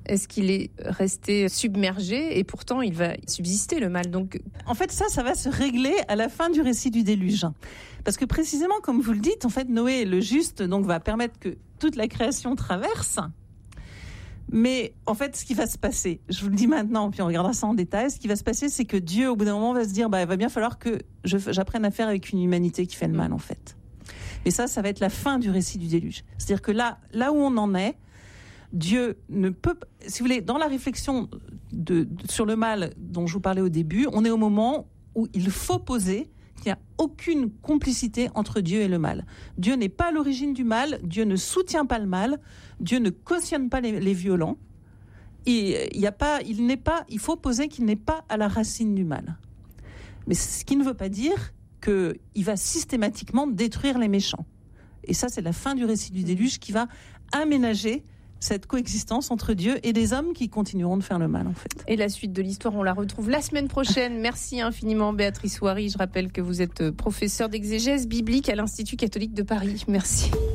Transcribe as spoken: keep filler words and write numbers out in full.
Est-ce qu'il est resté submergé et pourtant il va subsister le mal? Donc, en fait, ça, ça va se régler à la fin du récit du déluge. Parce que précisément, comme vous le dites, en fait, Noé, le juste, donc, va permettre que toute la création traverse. Mais en fait, ce qui va se passer, je vous le dis maintenant, puis on regardera ça en détail, ce qui va se passer, c'est que Dieu, au bout d'un moment, va se dire, bah, il va bien falloir que je, j'apprenne à faire avec une humanité qui fait le mal, en fait. Mais ça, ça va être la fin du récit du déluge. C'est-à-dire que là, là où on en est, Dieu ne peut, si vous voulez, dans la réflexion de, de, sur le mal dont je vous parlais au début, on est au moment où il faut poser qu'il n'y a aucune complicité entre Dieu et le mal. Dieu n'est pas à l'origine du mal, Dieu ne soutient pas le mal, Dieu ne cautionne pas les, les violents. Et il y a pas, il n'est pas, il faut poser qu'il n'est pas à la racine du mal. Mais ce qui ne veut pas dire qu'il va systématiquement détruire les méchants. Et ça, c'est la fin du récit du déluge qui va aménager cette coexistence entre Dieu et des hommes qui continueront de faire le mal, en fait. Et la suite de l'histoire, on la retrouve la semaine prochaine. Merci infiniment, Béatrice Ouari. Je rappelle que vous êtes professeure d'exégèse biblique à l'Institut catholique de Paris. Merci.